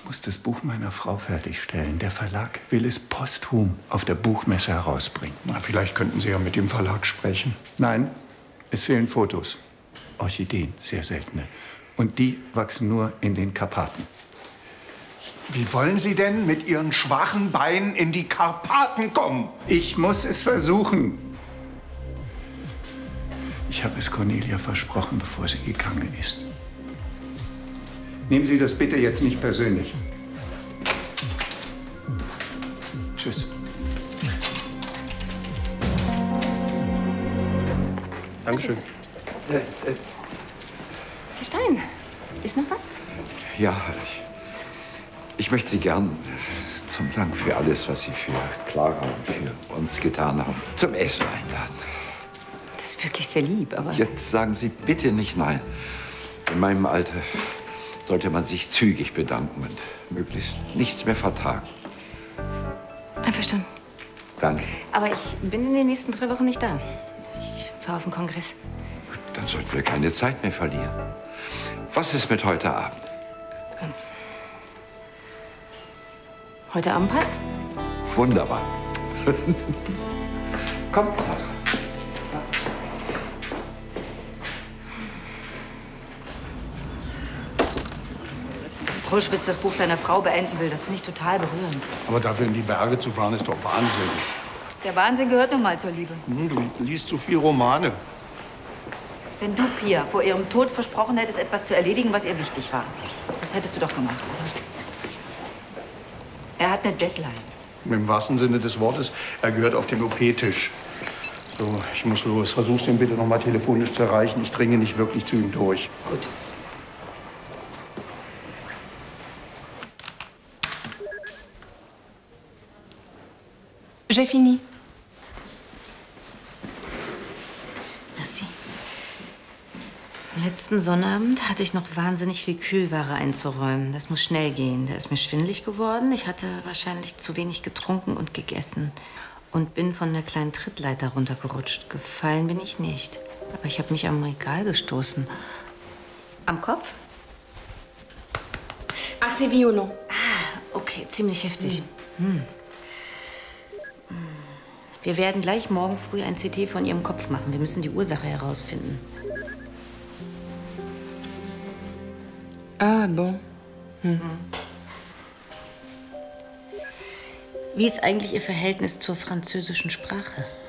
muss das Buch meiner Frau fertigstellen. Der Verlag will es posthum auf der Buchmesse herausbringen. Na, vielleicht könnten Sie ja mit dem Verlag sprechen. Nein, es fehlen Fotos. Orchideen, sehr seltene. Und die wachsen nur in den Karpaten. Wie wollen Sie denn mit Ihren schwachen Beinen in die Karpaten kommen? Ich muss es versuchen. Ich habe es Cornelia versprochen, bevor sie gegangen ist. Nehmen Sie das bitte jetzt nicht persönlich. Tschüss. Dankeschön. Herr Stein, ist noch was? Ja, ich möchte Sie gern zum Dank für alles, was Sie für Clara und für uns getan haben, zum Essen einladen. Das ist wirklich sehr lieb, aber... Jetzt sagen Sie bitte nicht nein. In meinem Alter sollte man sich zügig bedanken und möglichst nichts mehr vertagen. Einverstanden. Danke. Aber ich bin in den nächsten 3 Wochen nicht da. Ich fahre auf den Kongress. Dann sollten wir keine Zeit mehr verlieren. Was ist mit heute Abend? Heute Abend passt? Wunderbar. Kommt, Clara. Dass Proschwitz das Buch seiner Frau beenden will, das finde ich total berührend. Aber dafür in die Berge zu fahren, ist doch Wahnsinn. Der Wahnsinn gehört nun mal zur Liebe. Du liest zu viel Romane. Wenn du Pia vor ihrem Tod versprochen hättest, etwas zu erledigen, was ihr wichtig war, das hättest du doch gemacht, oder? Er hat eine Deadline. Im wahrsten Sinne des Wortes, er gehört auf den OP-Tisch. So, ich muss los. Versuch's ihn bitte noch mal telefonisch zu erreichen. Ich dringe nicht wirklich zu ihm durch. Gut. J'ai fini. Merci. Am letzten Sonnabend hatte ich noch wahnsinnig viel Kühlware einzuräumen. Das muss schnell gehen. Da ist mir schwindelig geworden. Ich hatte wahrscheinlich zu wenig getrunken und gegessen. Und bin von der kleinen Trittleiter runtergerutscht. Gefallen bin ich nicht. Aber ich habe mich am Regal gestoßen. Am Kopf? Assez violent. Ah, okay, ziemlich heftig. Wir werden gleich morgen früh ein CT von Ihrem Kopf machen. Wir müssen die Ursache herausfinden. Ah, bon. Wie ist eigentlich Ihr Verhältnis zur französischen Sprache?